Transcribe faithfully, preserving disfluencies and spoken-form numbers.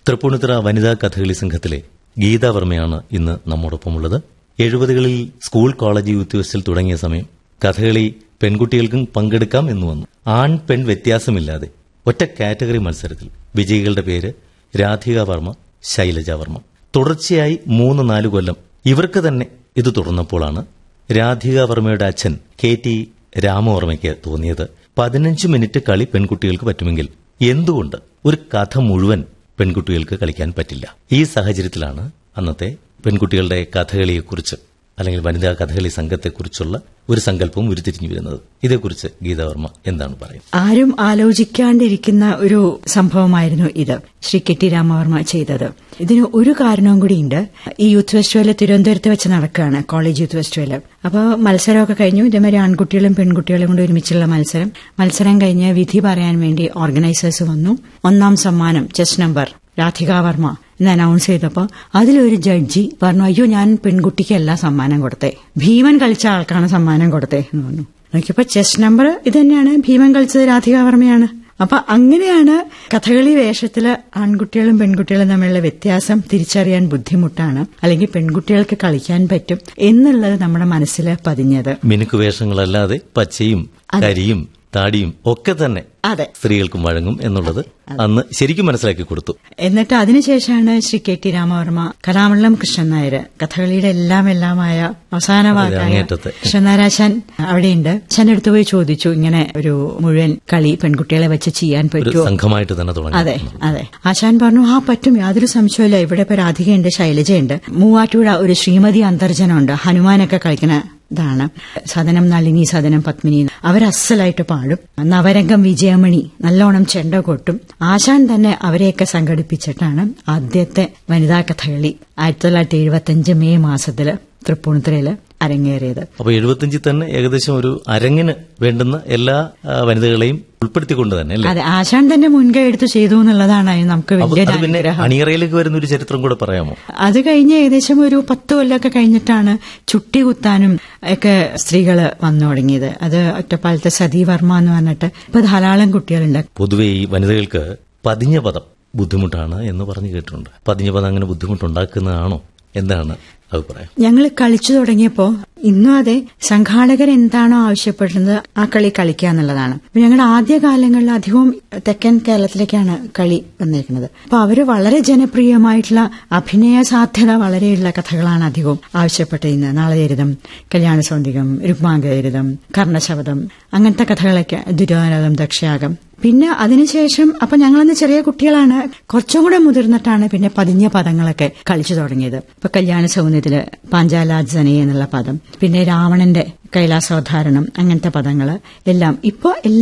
തൃപ്പൂണിത്തുറ വനിതാ കഥകളി സംഘത്തിലെ ഗീതാവർമ്മയാണ് ഇന്ന് നമ്മോടൊപ്പമുള്ളത്. എഴുപതുകളിൽ സ്കൂൾ കോളേജ് യൂത്ത് ഫെസ്റ്റിൽ തുടങ്ങിയ സമയം കഥകളി പെൺകുട്ടികൾക്കും പങ്കെടുക്കാം എന്ന് വന്നു. ആൺ പെൺ വ്യത്യാസമില്ലാതെ ഒറ്റ കാറ്റഗറി മത്സരത്തിൽ വിജയികളുടെ പേര് രാധിക വർമ്മ, ശൈലജ വർമ്മ. തുടർച്ചയായി മൂന്ന് നാല് കൊല്ലം ഇവർക്ക് തന്നെ ഇത് തുടർന്നപ്പോഴാണ് രാധിക വർമ്മയുടെ അച്ഛൻ കെ ടി രാമവർമ്മയ്ക്ക് തോന്നിയത് പതിനഞ്ച് മിനിറ്റ് കളി പെൺകുട്ടികൾക്ക് പറ്റുമെങ്കിൽ എന്തുകൊണ്ട് ഒരു കഥ മുഴുവൻ പെൺകുട്ടികൾക്ക് കളിക്കാൻ പറ്റില്ല. ഈ സാഹചര്യത്തിലാണ് അന്നത്തെ പെൺകുട്ടികളുടെ കഥകളിയെക്കുറിച്ച് അല്ലെങ്കിൽ വനിതാ കഥകളി സംഘത്തെക്കുറിച്ചുള്ള ഒരു സങ്കല്പവും ഉരുത്തിരിഞ്ഞു വരുന്നത്. ഇതേക്കുറിച്ച് ഗീതാവർമ്മ എന്താണ് പറയുന്നത്? ആരും ആലോചിക്കാണ്ടിരിക്കുന്ന ഒരു സംഭവമായിരുന്നു ഇത് ശ്രീ കെ ടി രാമവർമ്മ ചെയ്തത്. ഇതിന് ഒരു കാരണവും കൂടിയുണ്ട്. ഈ യൂത്ത് ഫെസ്റ്റിവൽ തിരുവനന്തപുരത്ത് വെച്ച് നടക്കുകയാണ്, കോളേജ് യൂത്ത് ഫെസ്റ്റിവൽ. അപ്പോൾ മത്സരമൊക്കെ കഴിഞ്ഞു. ഇതേമാതിരി ആൺകുട്ടികളും പെൺകുട്ടികളും കൂടി ഒരുമിച്ചുള്ള മത്സരം മത്സരം കഴിഞ്ഞ് വിധി പറയാൻ വേണ്ടി ഓർഗനൈസേഴ്സ് വന്നു. ഒന്നാം സമ്മാനം ചെസ് നമ്പർ രാധിക വർമ്മ എന്ന് അനൗൺസ് ചെയ്തപ്പോൾ അതിലൊരു ജഡ്ജി പറഞ്ഞു, അയ്യോ ഞാൻ പെൺകുട്ടിക്കല്ല സമ്മാനം കൊടുത്തേ, ഭീമൻ കളിച്ച ആൾക്കാണ് സമ്മാനം കൊടുത്തേ എന്ന് പറഞ്ഞു. നോക്കിയപ്പോ ചെസ് നമ്പർ ഇത് തന്നെയാണ്, ഭീമൻ കളിച്ചത് രാധിക വർമ്മയാണ്. അപ്പൊ അങ്ങനെയാണ് കഥകളി വേഷത്തില് ആൺകുട്ടികളും പെൺകുട്ടികളും തമ്മിലുള്ള വ്യത്യാസം തിരിച്ചറിയാൻ ബുദ്ധിമുട്ടാണ്, അല്ലെങ്കിൽ പെൺകുട്ടികൾക്ക് കളിക്കാൻ പറ്റും എന്നുള്ളത് നമ്മുടെ മനസ്സിൽ പതിഞ്ഞത്. മിനുക്ക് വേഷങ്ങളല്ലാതെ പച്ചയും കരിയും താടിയും ഒക്കെ തന്നെ അതെ സ്ത്രീകൾക്കും വഴങ്ങും എന്നുള്ളത് അന്ന് ശരിക്കും മനസ്സിലാക്കി കൊടുത്തു. എന്നിട്ട് അതിനുശേഷമാണ് ശ്രീ കെ ടി രാമവർമ്മ, കലാമണ്ഡലം കൃഷ്ണൻ നായർ, കഥകളിയുടെ എല്ലാം എല്ലാമായ അവസാന ഭാഗമായ കൃഷ്ണൻ നായരാശാൻ അവിടെയുണ്ട്. അച്ഛൻ്റെ അടുത്ത് പോയി ചോദിച്ചു, ഇങ്ങനെ ഒരു മുഴുവൻ കളി പെൺകുട്ടികളെ വെച്ച് ചെയ്യാൻ പറ്റുമോ? സംഘമായിട്ട് തന്നെ തുടങ്ങി. അതെ അതെ ആശാൻ പറഞ്ഞു, ആ പറ്റും, യാതൊരു സംശയമില്ല. ഇവിടെ ഇപ്പൊ രാധികയുണ്ട്, ശൈലജയുണ്ട്, മൂവാറ്റുപുഴ ഒരു ശ്രീമതി അന്തർജനമുണ്ട്, ഹനുമാനൊക്കെ കളിക്കുന്ന ഇതാണ്. സദനം നളിനി, സദനം പത്മിനി അവരസ്സലായിട്ട് പാടും. നവരംഗം വിജയമണി നല്ലോണം ചെണ്ട കൊട്ടും. ആശാൻ തന്നെ അവരെയൊക്കെ സംഘടിപ്പിച്ചിട്ടാണ് ആദ്യത്തെ വനിതാ കഥകളി ആയിരത്തി തൊള്ളായിരത്തി എഴുപത്തി അഞ്ച് മെയ് മാസത്തില് തൃപ്പൂണിത്തുറയില് അരങ്ങേറിയത്. അപ്പൊ എഴുപത്തിയഞ്ചിൽ തന്നെ ഏകദേശം ഒരു അരങ്ങിന് വേണ്ടുന്ന എല്ലാ വനിതകളെയും ഉൾപ്പെടുത്തിക്കൊണ്ട് തന്നെ അതെ ആശാൻ തന്നെ മുൻകൈ എടുത്ത് ചെയ്തു എന്നുള്ളതാണ് നമുക്ക് വലിയ അനുഗ്രഹം. അണിയറയിലേക്ക് വരുന്ന ഒരു ചരിത്രം കൂടെ പറയാമോ? അത് കഴിഞ്ഞ് ഏകദേശം ഒരു പത്ത് കൊല്ലമൊക്കെ കഴിഞ്ഞിട്ടാണ് ചുട്ടി കുത്താനും ഒക്കെ സ്ത്രീകള് വന്നു തുടങ്ങിയത്. അത് ഒറ്റപ്പാലത്തെ സതി വർമ്മ എന്ന് പറഞ്ഞിട്ട് ഇപ്പൊ ധാരാളം കുട്ടികളുണ്ട്. പൊതുവെ ഈ വനിതകൾക്ക് പതിഞ്ഞ പദം ബുദ്ധിമുട്ടാണ് എന്ന് പറഞ്ഞു കേട്ടിട്ടുണ്ട്. പതിഞ്ഞ പദം അങ്ങനെ ബുദ്ധിമുട്ടുണ്ടാക്കുന്നതാണോ? എന്താണ് അഭിപ്രായം? ഞങ്ങൾ കളിച്ചു തുടങ്ങിയപ്പോ ഇന്നും അതെ, സംഘാടകർ എന്താണോ ആവശ്യപ്പെടുന്നത് ആ കളി കളിക്കുക എന്നുള്ളതാണ്. ഞങ്ങളുടെ ആദ്യ കാലങ്ങളിൽ അധികവും തെക്കൻ കേരളത്തിലേക്കാണ് കളി വന്നിരിക്കുന്നത്. അപ്പൊ അവര് വളരെ ജനപ്രിയമായിട്ടുള്ള അഭിനയ സാധ്യത വളരെയുള്ള കഥകളാണ് അധികവും ആവശ്യപ്പെട്ടിരുന്നത്. നാളചരിതം, കല്യാണ സൗന്ദര്യം, രുക്മാംഗചരിതം, കർണശബദം, അങ്ങനത്തെ കഥകളൊക്കെ, ദുര്യോധനം, ദക്ഷയാഗം. പിന്നെ അതിനുശേഷം അപ്പൊ ഞങ്ങളന്ന് ചെറിയ കുട്ടികളാണ്, കുറച്ചും കൂടെ മുതിർന്നിട്ടാണ് പിന്നെ പതിഞ്ഞ പദങ്ങളൊക്കെ കളിച്ചു തുടങ്ങിയത്. ഇപ്പൊ കല്യാണ സൗന്ദര്യത്തില് പാഞ്ചാലാജന എന്നുള്ള പദം, പിന്നെ രാവണന്റെ കൈലാസോദ്ധാരണം, അങ്ങനത്തെ പദങ്ങള് എല്ലാം ഇപ്പൊ